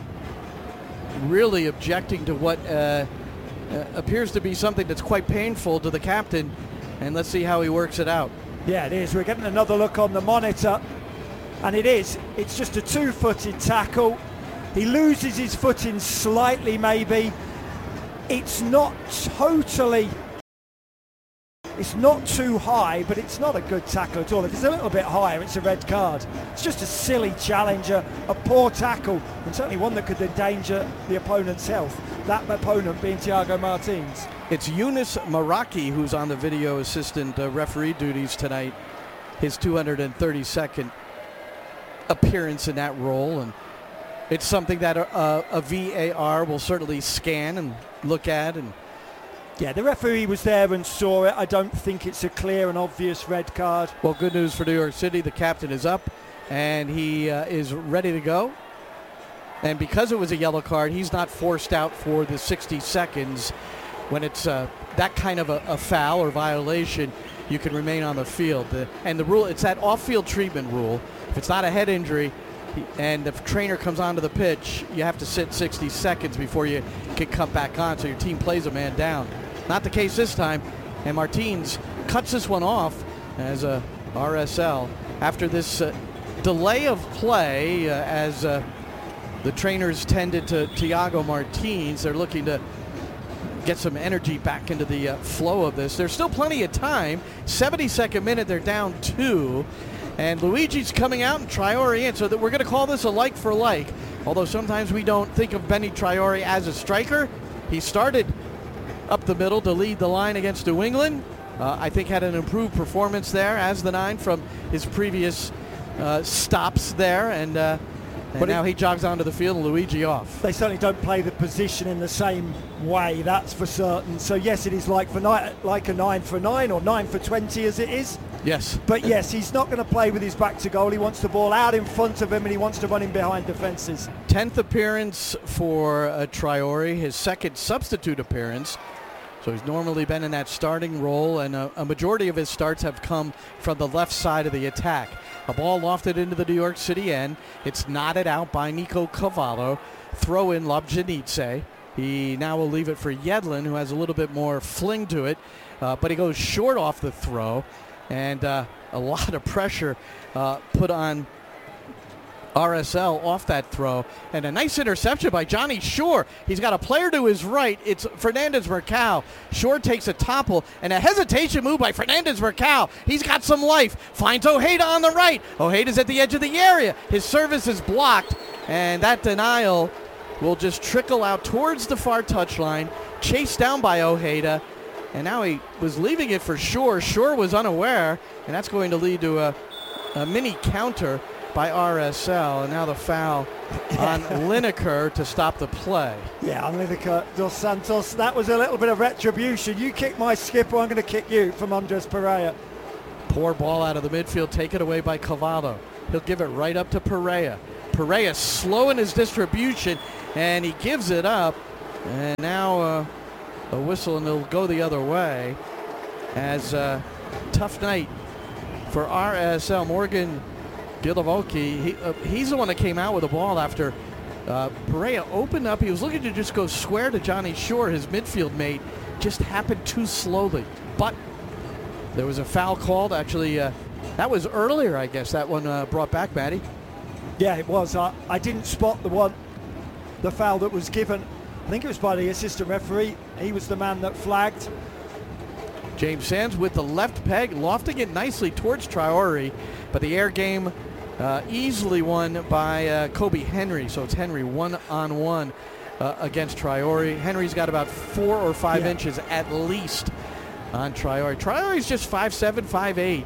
really objecting to what appears to be something that's quite painful to the captain, and let's see how he works it out. Yeah, it is. We're getting another look on the monitor, and it is. It's just a two-footed tackle. He loses his footing slightly, maybe. It's not totally... It's not too high, but it's not a good tackle at all. If it's a little bit higher, it's a red card. It's just a silly challenger, a poor tackle, and certainly one that could endanger the opponent's health. That opponent being Thiago Martins. It's Yunus Maraki who's on the video assistant referee duties tonight. His 232nd appearance in that role, and it's something that a VAR will certainly scan and look at. And yeah, the referee was there and saw it. I don't think it's a clear and obvious red card. Well, good news for New York City. The captain is up, and he is ready to go. And because it was a yellow card, he's not forced out for the 60 seconds. When it's that kind of a foul or violation, you can remain on the field. And the rule, it's that off-field treatment rule. If it's not a head injury and the trainer comes onto the pitch, you have to sit 60 seconds before you can come back on, so your team plays a man down. Not the case this time, and Martins cuts this one off as a RSL after this delay of play as the trainers tended to Thiago Martins. They're looking to get some energy back into the flow of this. There's still plenty of time. 72nd minute, they're down 2. And Luigi's coming out and Traore in, so that we're going to call this a like for like. Although sometimes we don't think of Benny Traore as a striker. He started up the middle to lead the line against New England. I think had an improved performance there as the 9 from his previous stops there. And now he jogs onto the field and Luigi off. They certainly don't play the position in the same way, that's for certain. So yes, it is like a 9 for 9 or 9 for 20 as it is. Yes. But yes, he's not going to play with his back to goal. He wants the ball out in front of him and he wants to run in behind defences. 10th appearance for Traore, his second substitute appearance. So he's normally been in that starting role, and a majority of his starts have come from the left side of the attack. A ball lofted into the New York City end. It's knotted out by Nico Cavallo. Throw in Lobjanice. He now will leave it for Yedlin, who has a little bit more fling to it, but he goes short off the throw, and a lot of pressure put on RSL off that throw, and a nice interception by Johnny Shore. He's got a player to his right. It's Fernandez Mercado. Shore takes a topple, and a hesitation move by Fernandez Mercado. He's got some life. Finds Ojeda on the right. Ojeda's at the edge of the area. His service is blocked, and that denial will just trickle out towards the far touchline, chased down by Ojeda, and now he was leaving it for Shore. Shore was unaware, and that's going to lead to a mini counter by RSL, and now the foul on Lineker to stop the play. Yeah, on Lineker dos Santos. That was a little bit of retribution. You kick my skipper, I'm going to kick you, from Andres Pereira. Poor ball out of the midfield, taken away by Cavallo. He'll give it right up to Pereira. Pereira slow in his distribution, and he gives it up. And now a whistle, and it'll go the other way. As tough night for RSL. Morgan Gilavoki, he's the one that came out with the ball after Pereira opened up. He was looking to just go square to Johnny Shore, his midfield mate. Just happened too slowly. But there was a foul called. Actually, that was earlier, I guess, that one brought back, Matty. Yeah, it was. I didn't spot the foul that was given. I think it was by the assistant referee. He was the man that flagged. James Sands with the left peg, lofting it nicely towards Traore, but the air game easily won by Kobe Henry. So it's Henry one-on-one against Traore. Henry's got about 4 or 5 inches at least on Traore. Traore's just 5'7", 5'8".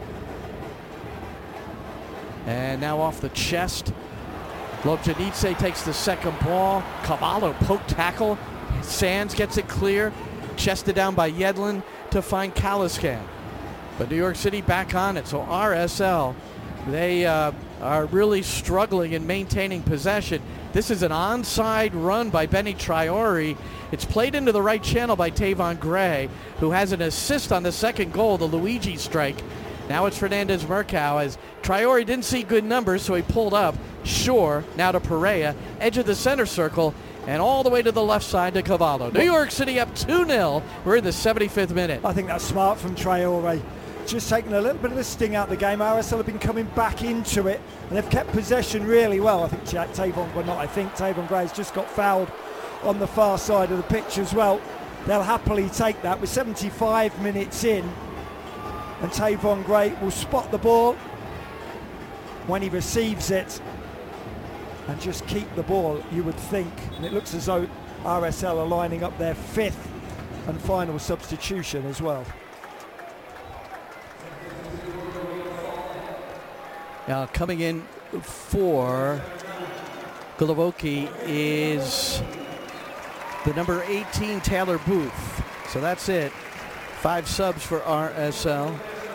And now off the chest, Lobjanice takes the second ball. Cavallo poke tackle. Sands gets it clear. Chested down by Yedlin to find Caliscan. But New York City back on it. So RSL, they are really struggling in maintaining possession. This is an onside run by Benny Traore. It's played into the right channel by Tavon Gray, who has an assist on the second goal, the Luigi strike. Now it's Fernandez Murcao, as Traore didn't see good numbers, so he pulled up. Shore, now to Pereira, edge of the center circle, and all the way to the left side to Cavallo. New York City up 2-0. We're in the 75th minute. I think that's smart from Traore. Just taking a little bit of the sting out of the game. RSL have been coming back into it, and they've kept possession really well. I think Tavon Gray has just got fouled on the far side of the pitch as well. They'll happily take that. With 75 minutes in, and Tavon Gray will spot the ball when he receives it and just keep the ball, you would think. And it looks as though RSL are lining up their 5th and final substitution as well. Now coming in for Gilavoki is the number 18 Taylor Booth. So that's it. 5 subs for RSL.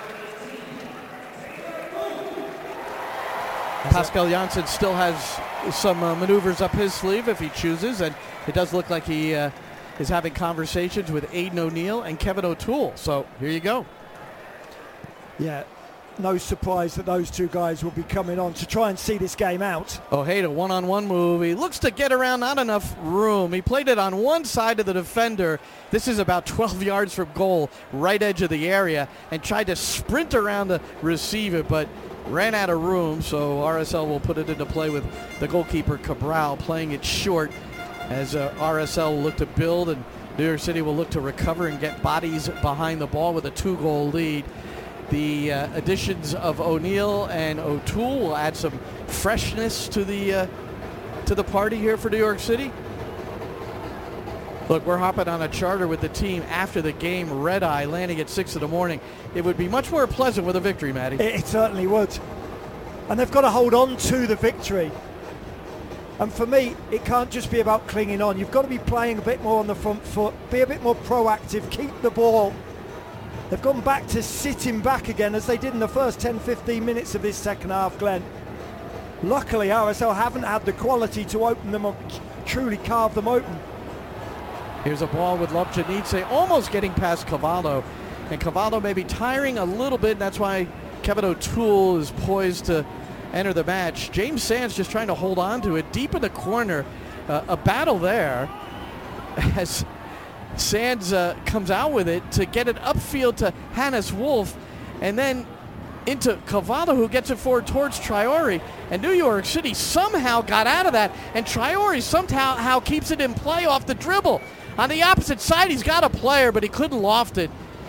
Pascal Janssen still has some maneuvers up his sleeve if he chooses, and it does look like he is having conversations with Aidan O'Neill and Kevin O'Toole. So here you go. Yeah, no surprise that those two guys will be coming on to try and see this game out. Ojeda, one-on-one move. He looks to get around, not enough room. He played it on one side of the defender. This is about 12 yards from goal, right edge of the area, and tried to sprint around to receive it, but ran out of room. So RSL will put it into play with the goalkeeper Cabral playing it short, as RSL will look to build, and New York City will look to recover and get bodies behind the ball with a 2-goal lead. The additions of O'Neill and O'Toole will add some freshness to the party here for New York City. Look, we're hopping on a charter with the team after the game, red eye, landing at 6 in the morning. It would be much more pleasant with a victory, Matty. It certainly would. And they've got to hold on to the victory. And for me, it can't just be about clinging on. You've got to be playing a bit more on the front foot, be a bit more proactive, keep the ball. They've gone back to sitting back again, as they did in the first 10-15 minutes of this second half, Glenn. Luckily, RSL haven't had the quality to open them up, truly carve them open. Here's a ball with Lobjanice almost getting past Cavallo. And Cavallo may be tiring a little bit. That's why Kevin O'Toole is poised to enter the match. James Sands just trying to hold on to it deep in the corner. A battle there as Sands comes out with it to get it upfield to Hannes Wolf, and then into Cavallo, who gets it forward towards Traore. And New York City somehow got out of that, and Traore somehow keeps it in play off the dribble. On the opposite side, he's got a player, but he couldn't loft it.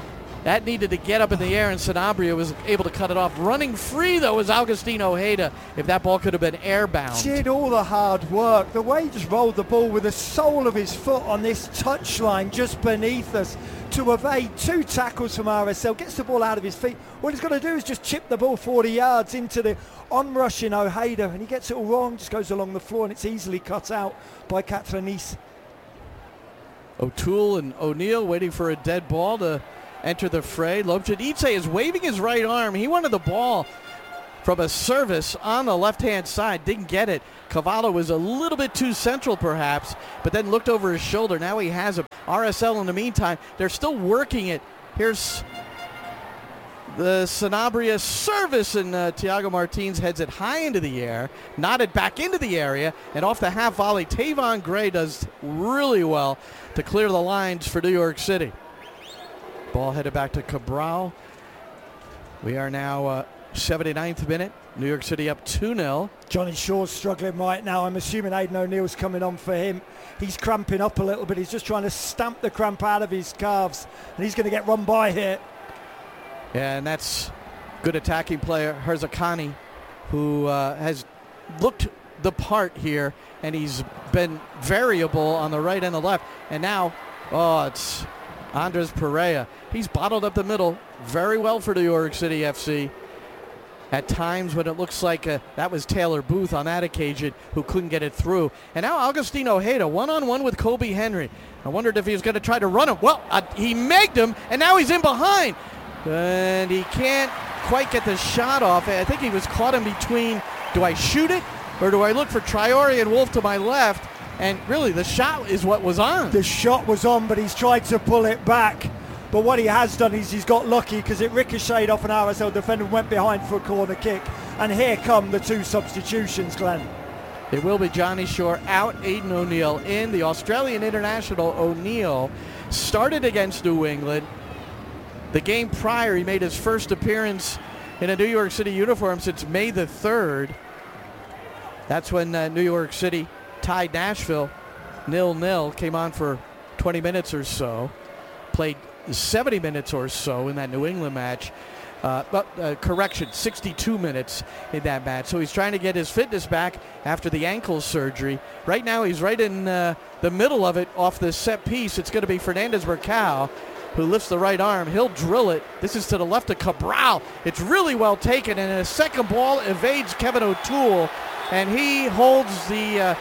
That needed to get up in the air, and Sanabria was able to cut it off. Running free, though, was Agustin Ojeda. If that ball could have been airbound. Did all the hard work. The way he just rolled the ball with the sole of his foot on this touchline just beneath us to evade 2 tackles from RSL. Gets the ball out of his feet. All he's got to do is just chip the ball 40 yards into the onrushing Ojeda, and he gets it all wrong, just goes along the floor, and it's easily cut out by Catranis. O'Toole and O'Neill waiting for a dead ball to enter the fray. Lobjadice is waving his right arm. He wanted the ball from a service on the left-hand side. Didn't get it. Cavallo was a little bit too central perhaps, but then looked over his shoulder. Now he has it. RSL in the meantime, they're still working it. Here's the Sanabria service, and Thiago Martins heads it high into the air, nodded back into the area, and off the half volley, Tavon Gray does really well to clear the lines for New York City. Ball headed back to Cabral. We are now 79th minute. New York City up 2-0. Johnny Shaw's struggling right now. I'm assuming Aidan O'Neill's coming on for him. He's cramping up a little bit. He's just trying to stamp the cramp out of his calves, and he's going to get run by here. Yeah, and that's good attacking player Herzakani, who has looked the part here, and he's been variable on the right and the left. And now, it's Andres Pereira. He's bottled up the middle very well for New York City FC. At times when it looks like that was Taylor Booth on that occasion who couldn't get it through. And now Agustin Ojeda one-on-one with Kobe Henry. I wondered if he was going to try to run him. Well, he megged him, and now he's in behind. And he can't quite get the shot off. I think he was caught in between, do I shoot it or do I look for Traore and Wolf to my left? And really, the shot is what was on. The shot was on, but he's tried to pull it back. But what he has done is he's got lucky because it ricocheted off an RSL defender and went behind for a corner kick. And here come the 2 substitutions, Glenn. It will be Johnny Shore out, Aidan O'Neill in. The Australian international O'Neill started against New England. The game prior, he made his first appearance in a New York City uniform since May the 3rd. That's when New York City tied Nashville 0-0, came on for 20 minutes or so, played 70 minutes or so in that New England match. Correction, 62 minutes in that match. So he's trying to get his fitness back after the ankle surgery. Right now he's right in the middle of it off the set piece. It's going to be Fernandez Mercado who lifts the right arm. He'll drill it. This is to the left of Cabral. It's really well taken, and a second ball evades Kevin O'Toole, and he holds the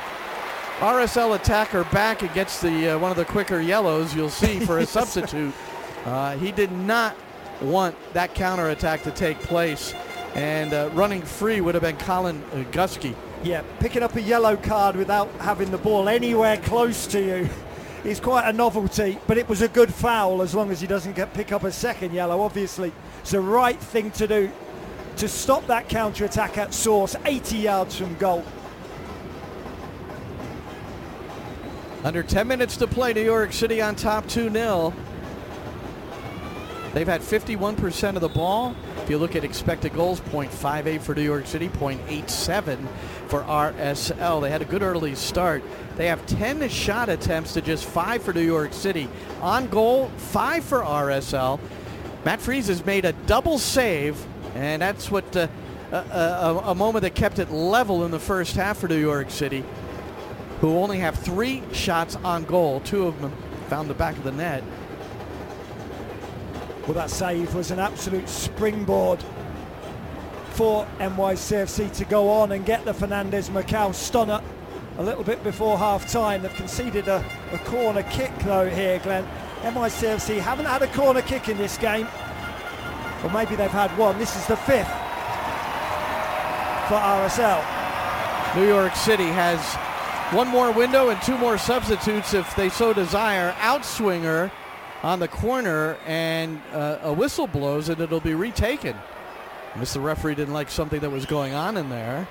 RSL attacker back and gets the one of the quicker yellows you'll see for a substitute. He did not want that counterattack to take place, and running free would have been Colin Gusky. Yeah, picking up a yellow card without having the ball anywhere close to you is quite a novelty, but it was a good foul as long as he doesn't pick up a second yellow. Obviously, it's the right thing to do to stop that counterattack at source, 80 yards from goal. Under 10 minutes to play, New York City on top 2-0. They've had 51% of the ball. If you look at expected goals, .58 for New York City, .87 for RSL. They had a good early start. They have 10 shot attempts to just 5 for New York City. On goal, 5 for RSL. Matt Freese has made a double save, and that's what a moment that kept it level in the first half for New York City, who only have 3 shots on goal. 2 of them found the back of the net. Well, that save was an absolute springboard for NYCFC to go on and get the Fernandez Macau stunner a little bit before half-time. They've conceded a corner kick, though, here, Glenn. NYCFC haven't had a corner kick in this game. Or maybe they've had one. This is the 5th for RSL. New York City has 1 more window and 2 more substitutes if they so desire. Outswinger on the corner, and a whistle blows and it'll be retaken. I guess the referee didn't like something that was going on in there.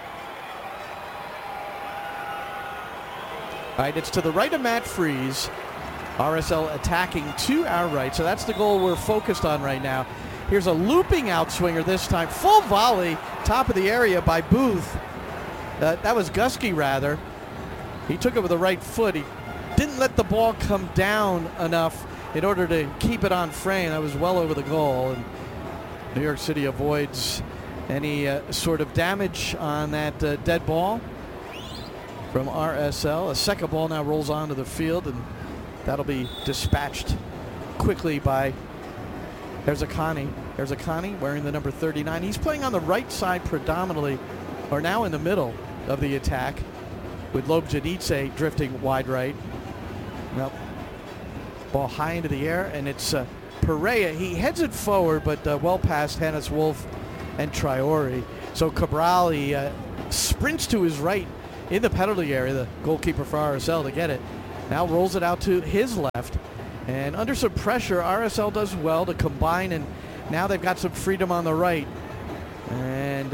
All right, it's to the right of Matt Freese. RSL attacking to our right, so that's the goal we're focused on right now. Here's a looping outswinger this time. Full volley, top of the area by Booth. That was Gusky, rather. He took it with the right foot. He didn't let the ball come down enough in order to keep it on frame. That was well over the goal, and New York City avoids any sort of damage on that dead ball from RSL. A second ball now rolls onto the field, and that'll be dispatched quickly by Erzakani. Erzakani wearing the number 39. He's playing on the right side predominantly, or now in the middle of the attack, with Lobjanidze drifting wide right. Well, ball high into the air, and it's Perea. He heads it forward, but well past Hannes Wolf and Traore. So Cabral, he sprints to his right in the penalty area, the goalkeeper for RSL, to get it. Now rolls it out to his left. And under some pressure, RSL does well to combine, and now they've got some freedom on the right. And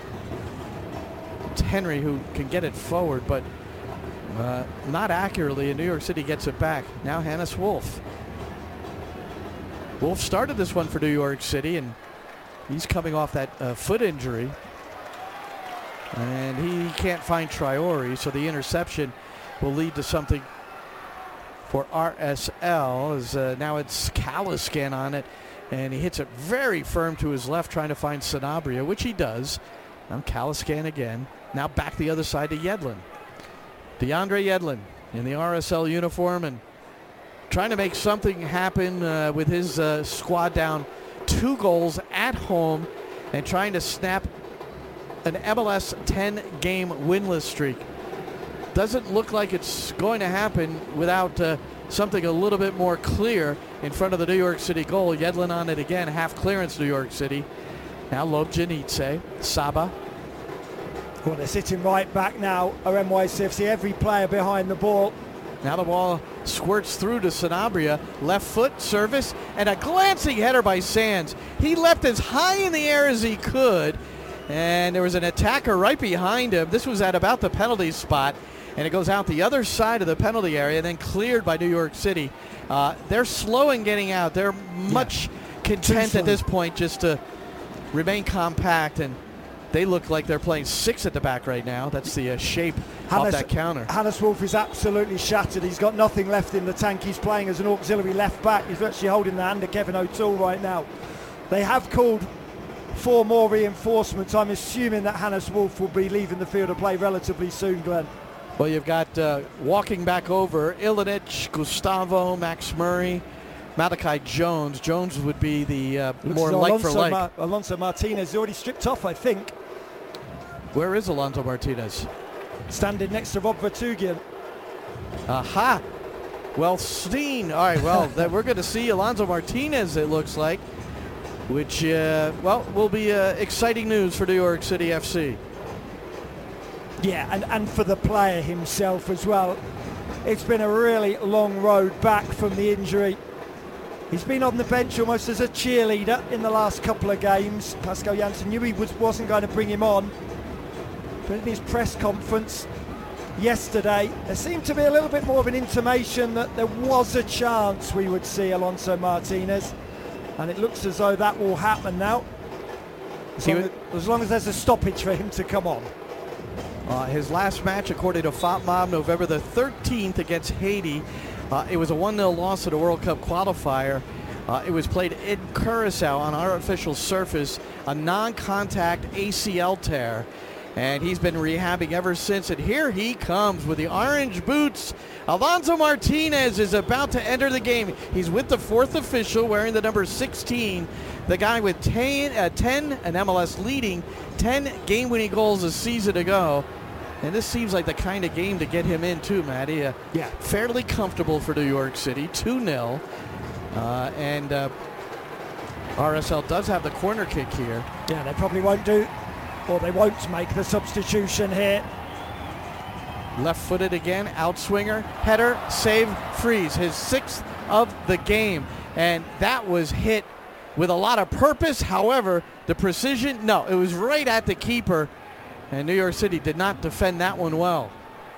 it's Henry who can get it forward, but not accurately, and New York City gets it back. Now Hannes Wolf. Wolf started this one for New York City, and he's coming off that foot injury. And he can't find Traore, so the interception will lead to something for RSL. As now it's Kalaskan on it, and he hits it very firm to his left, trying to find Sanabria, which he does. Now Kalaskan again. Now back the other side to Yedlin. DeAndre Yedlin in the RSL uniform and trying to make something happen with his squad down 2 goals at home and trying to snap an MLS 10-game winless streak. Doesn't look like it's going to happen without something a little bit more clear in front of the New York City goal. Yedlin on it again, half clearance New York City. Now Lobjanidze, Saba. Well, they're sitting right back now, are NYCFC, every player behind the ball. Now the ball squirts through to Sanabria, left foot service, and a glancing header by Sands. He leapt as high in the air as he could, and there was an attacker right behind him. This was at about the penalty spot, and it goes out the other side of the penalty area, then cleared by New York City. They're slow in getting out. They're much content at this point just to remain compact, and they look like they're playing 6 at the back right now. That's the shape of that counter. Hannes Wolf is absolutely shattered. He's got nothing left in the tank. He's playing as an auxiliary left back. He's actually holding the hand of Kevin O'Toole right now. They have called 4 more reinforcements. I'm assuming that Hannes Wolf will be leaving the field of play relatively soon, Glenn. Well, you've got walking back over Ilinic, Gustavo, Max Murray, Malachi Jones. Jones would be the more like-for-like. Alonso Martinez already stripped off, I think. Where is Alonso Martinez? Standing next to Rob Vertuggen. Aha! Well, Steen. All right, well, we're going to see Alonso Martinez, it looks like, which, will be exciting news for New York City FC. Yeah, and for the player himself as well. It's been a really long road back from the injury. He's been on the bench almost as a cheerleader in the last couple of games. Pascal Janssen knew he wasn't going to bring him on. But in his press conference yesterday, there seemed to be a little bit more of an intimation that there was a chance we would see Alonso Martinez. And it looks as though that will happen now. As long as there's a stoppage for him to come on. His last match, according to FOTMOB, November the 13th against Haiti. It was a 1-0 loss at a World Cup qualifier. It was played in Curacao on artificial surface, a non-contact ACL tear. And he's been rehabbing ever since. And here he comes with the orange boots. Alonso Martinez is about to enter the game. He's with the 4th official wearing the number 16. The guy with 10 an MLS leading 10 game-winning goals a season ago. And this seems like the kind of game to get him in too, Matty. Fairly comfortable for New York City, 2-0. And RSL does have the corner kick here. Yeah, they probably won't they won't make the substitution here. Left-footed again, outswinger, header, save, freeze. His 6th of the game. And that was hit with a lot of purpose. However, the precision, no, it was right at the keeper. And New York City did not defend that one well.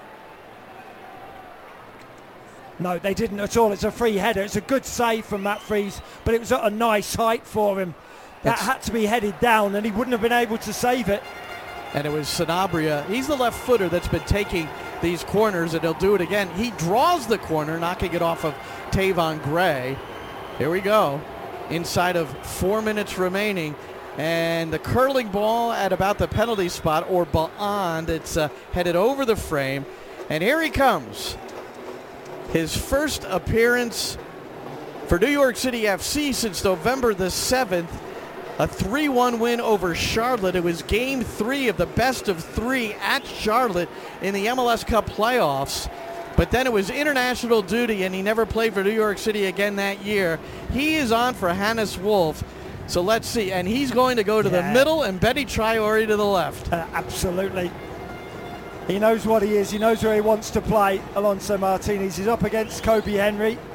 No, they didn't at all. It's a free header. It's a good save from Matt Freese, but it was at a nice height for him. That had to be headed down, and he wouldn't have been able to save it. And it was Sanabria. He's the left footer that's been taking these corners, and he'll do it again. He draws the corner, knocking it off of Tavon Gray. Here we go. Inside of 4 minutes remaining. And the curling ball at about the penalty spot or beyond. It's headed over the frame. And here he comes. His first appearance for New York City FC since November the 7th. A 3-1 win over Charlotte. It was game 3 of the best of 3 at Charlotte in the MLS Cup playoffs. But then it was international duty, and he never played for New York City again that year. He is on for Hannes Wolf. So let's see. And he's going to go to the middle and Benny Traore to the left. Absolutely. He knows what he is. He knows where he wants to play, Alonso Martinez. He's up against Kobe Henry.